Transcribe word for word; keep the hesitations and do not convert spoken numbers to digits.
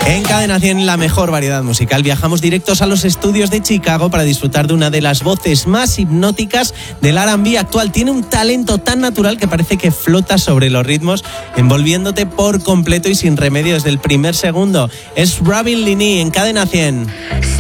En Cadena cien, la mejor variedad musical. Viajamos directos a los estudios de Chicago para disfrutar de una de las voces más hipnóticas del R and B actual. Tiene un talento tan natural que parece que flota sobre los ritmos, envolviéndote por completo y sin remedio desde el primer segundo. Es Robin Leaney en Cadena cien.